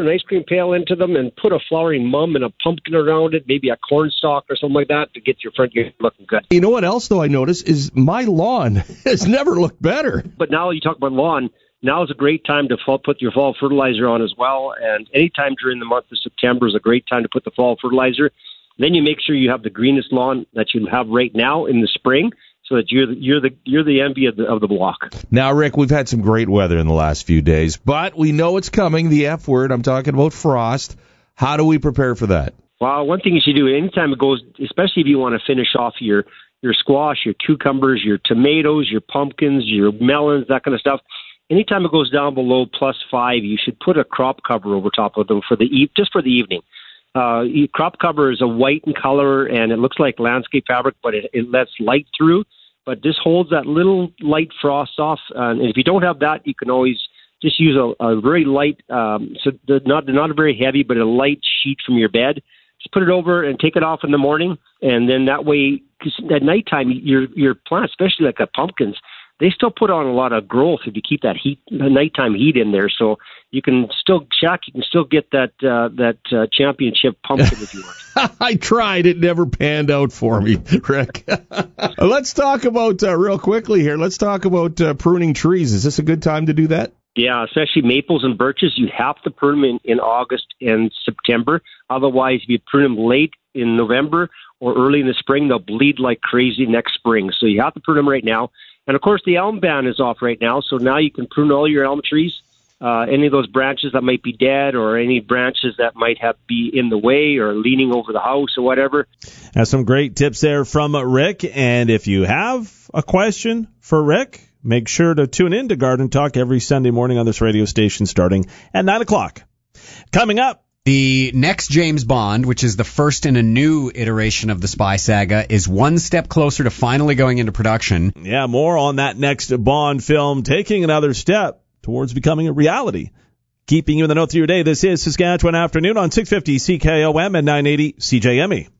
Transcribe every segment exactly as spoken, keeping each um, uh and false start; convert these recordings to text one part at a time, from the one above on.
put an ice cream pail into them and put a flowering mum and a pumpkin around it, maybe a corn stalk or something like that to get your front yard looking good. You know what else, though, I noticed is my lawn has never looked better. But now you talk about lawn, now is a great time to fall, put your fall fertilizer on as well. And anytime during the month of September is a great time to put the fall fertilizer. Then you make sure you have the greenest lawn that you have right now in the spring, so that you're the, you're the you're the envy of the of the block. Now, Rick, we've had some great weather in the last few days, but we know it's coming. The F word. I'm talking about frost. How do we prepare for that? Well, one thing you should do anytime it goes, especially if you want to finish off your your squash, your cucumbers, your tomatoes, your pumpkins, your melons, that kind of stuff. Anytime it goes down below plus five, you should put a crop cover over top of them for the e- just for the evening. Uh, crop cover is a white in color, and it looks like landscape fabric, but it, it lets light through. But this holds that little light frost off. Uh, and if you don't have that, you can always just use a, a very light, um, so the, not not very heavy, but a light sheet from your bed. Just put it over and take it off in the morning, and then that way, because at nighttime, your your plants, especially like the pumpkins, they still put on a lot of growth if you keep that heat, the nighttime heat in there. So you can still, Shaq, you can still get that uh, that uh, championship pumpkin if you want. I tried. It never panned out for me, Rick. Let's talk about, uh, real quickly here, let's talk about uh, pruning trees. Is this a good time to do that? Yeah, especially maples and birches. You have to prune them in, in August and September. Otherwise, if you prune them late in November or early in the spring, they'll bleed like crazy next spring. So you have to prune them right now. And, of course, the elm ban is off right now, so now you can prune all your elm trees, uh, any of those branches that might be dead or any branches that might have be in the way or leaning over the house or whatever. That's some great tips there from Rick. And if you have a question for Rick, make sure to tune in to Garden Talk every Sunday morning on this radio station starting at nine o'clock. Coming up, the next James Bond, which is the first in a new iteration of the spy saga, is one step closer to finally going into production. Yeah, more on that next Bond film, taking another step towards becoming a reality. Keeping you in the know through your day, this is Saskatchewan Afternoon on six fifty C K O M and nine eighty C J M E.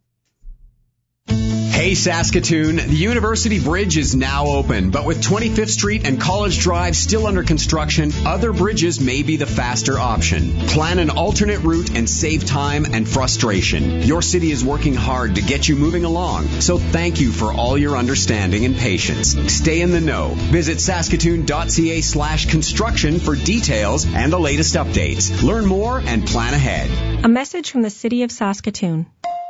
Hey Saskatoon, the University Bridge is now open, but with twenty-fifth Street and College Drive still under construction, other bridges may be the faster option. Plan an alternate route and save time and frustration. Your city is working hard to get you moving along, so thank you for all your understanding and patience. Stay in the know. Visit saskatoon.ca slash construction for details and the latest updates. Learn more and plan ahead. A message from the City of Saskatoon.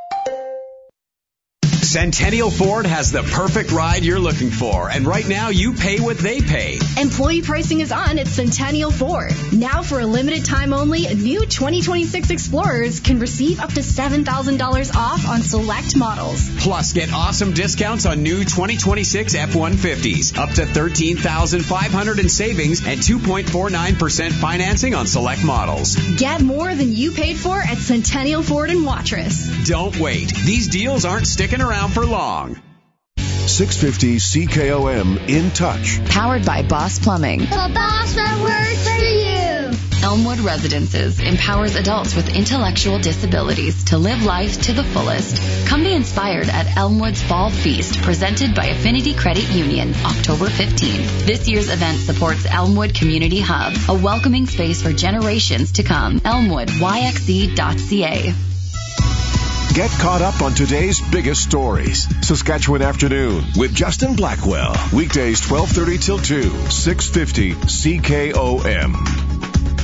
Centennial Ford has the perfect ride you're looking for, and right now you pay what they pay. Employee pricing is on at Centennial Ford. Now for a limited time only, new twenty twenty-six Explorers can receive up to seven thousand dollars off on select models. Plus, get awesome discounts on new twenty twenty-six F one fifties, up to thirteen thousand five hundred dollars in savings and two point four nine percent financing on select models. Get more than you paid for at Centennial Ford in Watrous. Don't wait. These deals aren't sticking around for long. six fifty C K O M In Touch. Powered by Boss Plumbing. The boss that works for you. Elmwood Residences empowers adults with intellectual disabilities to live life to the fullest. Come be inspired at Elmwood's Fall Feast, presented by Affinity Credit Union, October fifteenth. This year's event supports Elmwood Community Hub, a welcoming space for generations to come. Elmwood, Y X E dot C A. Get caught up on today's biggest stories. Saskatchewan Afternoon with Justin Blackwell. Weekdays twelve thirty till two, six fifty C K O M.